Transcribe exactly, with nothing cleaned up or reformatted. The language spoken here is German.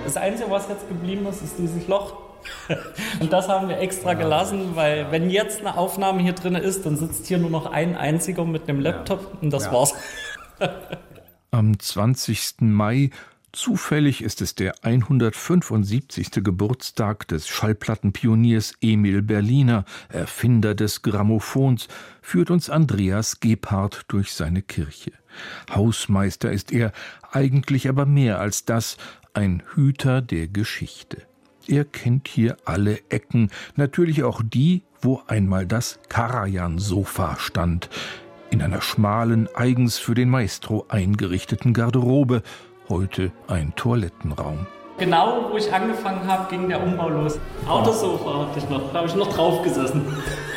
Das Einzige, was jetzt geblieben ist, ist dieses Loch. Und das haben wir extra gelassen, weil wenn jetzt eine Aufnahme hier drin ist, dann sitzt hier nur noch ein einziger mit einem Laptop und das ja. war's. Am zwanzigsten Mai, zufällig ist es der hundertfünfundsiebzigste Geburtstag des Schallplattenpioniers Emil Berliner, Erfinder des Grammophons, führt uns Andreas Gebhardt durch seine Kirche. Hausmeister ist er, eigentlich aber mehr als das, ein Hüter der Geschichte. Er kennt hier alle Ecken, natürlich auch die, wo einmal das Karajan-Sofa stand, in einer schmalen, eigens für den Maestro eingerichteten Garderobe, heute ein Toilettenraum. Genau, wo ich angefangen habe, ging der Umbau los. Autosofa hatte ich noch, da habe ich noch drauf gesessen.